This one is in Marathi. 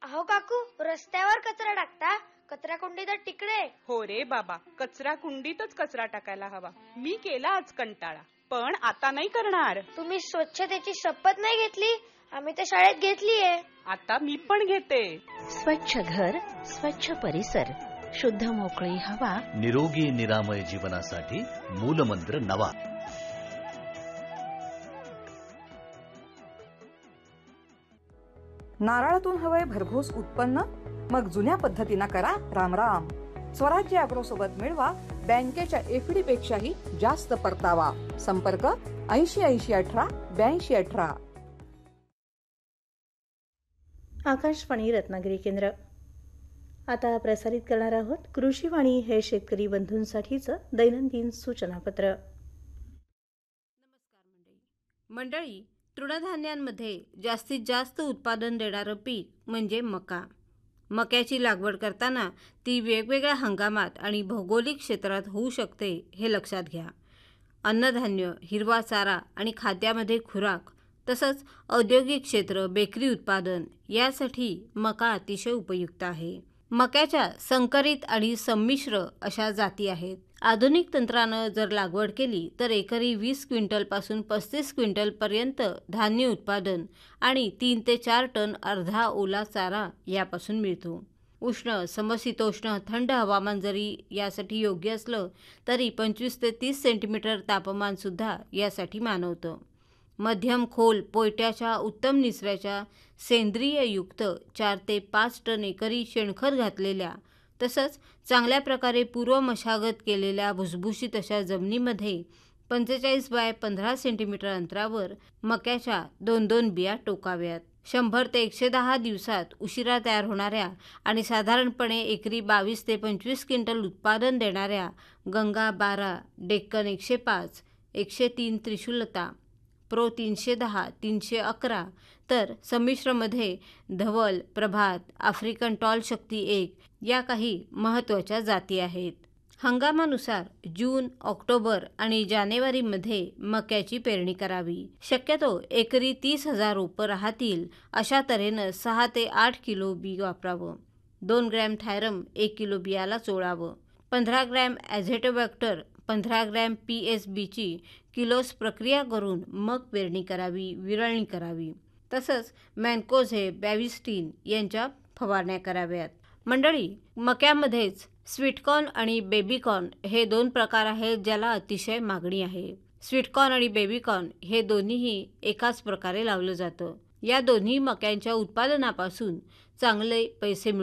अहो काकू, रस्त्यावर कचरा टाकता, कचरा कुंडी तर तिकडे. हो रे बाबा, कचरा कुंडीतच कचरा टाकायला हवा. मी केला आज कंटाळा, पण आता नाही करणार. तुम्ही स्वच्छतेची शपथ नाही घेतली? आम्ही तर शाळेत घेतलीये. आता मी पण घेते. स्वच्छ घर, स्वच्छ परिसर, शुद्ध मोकळी हवा, निरोगी निरामय जीवनासाठी मूलमंत्र नवा. नारळातून हवंय भरघोस उत्पन्न, मग जुन्या पद्धतीनं करा रामराम. स्वराज्य अॅग्रो सोबत मिळवा बँकेच्या एफडी पेक्षाही जास्त परतावा. संपर्क 8080188218. आकाशवाणी रत्नागिरी केंद्र. आता प्रसारित करणार आहोत कृषीवाणी हे शेतकरी बंधूंसाठीचं दैनंदिन सूचनापत्र. नमस्कार मंडळी, तृणधान्यांमध्ये जास्तीत जास्त उत्पादन देणारं पीक म्हणजे मका. मक्याची लागवड करताना ती वेगवेगळ्या हंगामात आणि भौगोलिक क्षेत्रात होऊ शकते हे लक्षात घ्या. अन्नधान्य, हिरवा चारा आणि खाद्यामध्ये खुराक तसंच औद्योगिक क्षेत्र, बेकरी उत्पादन यासाठी मका अतिशय उपयुक्त आहे. मक्याच्या संकरित आणि संमिश्र अशा जाती आहेत. आधुनिक तंत्रानं जर लागवड केली तर एकरी 20 क्विंटलपासून 35 क्विंटलपर्यंत धान्य उत्पादन आणि 3 ते 4 टन अर्धा ओला चारा यापासून मिळतो. उष्ण, समशीतोष्ण, थंड हवामान जरी यासाठी योग्य असलं तरी 25 ते 30 सेंटीमीटर तापमानसुद्धा यासाठी मानवतं. मध्यम खोल पोयट्याच्या उत्तम निचऱ्याच्या सेंद्रिययुक्त 4 ते 5 टन एकरी शेणखत घातलेल्या तसंच चांगल्या प्रकारे पूर्व मशागत केलेल्या भुसभुशीत अशा जमिनीमध्ये 45 बाय 15 सेंटीमीटर अंतरावर मक्याच्या 2-2 बिया टोकाव्यात. 100 ते 110 दिवसात उशिरा तयार होणाऱ्या आणि साधारणपणे एकरी 22 ते 25 क्विंटल उत्पादन देणाऱ्या गंगा 12, डेक्कन 105, 103 त्रिशूलता, प्रो 310, 311 तर संमिश्रमध्ये धवल, प्रभात, आफ्रिकन टॉल शक्ती 1 या काही महत्त्वाच्या जाती आहेत. हंगामानुसार जून, ऑक्टोबर आणि जानेवारीमध्ये मक्याची पेरणी करावी. शक्यतो एकरी 30,000 रोपं राहतील अशा तऱ्हेनं 6 ते 8 किलो बी वापरावं. 2 gram thiram 1 kilo बियाला चोळावं. 15 gram ॲझेटोबॅक्टर, 15 gram PSBची किलोस प्रक्रिया करून मग पेरणी करावी, विरळणी करावी. तसंच मॅन्कोझे, बॅविस्टीन यांच्या फवारण्या कराव्यात. मंडळी, मक्यामध्येच स्वीटकॉर्न आणि बेबीकॉर्न हे 2 प्रकार आहेत ज्याला अतिशय मागणी आहे. स्वीटकॉर्न आणि बेबीकॉर्न हे दोन्हीही एकाच प्रकारे लावलं जातं. या दोन्ही मक्यांच्या उत्पादनापासून चांगले पैसे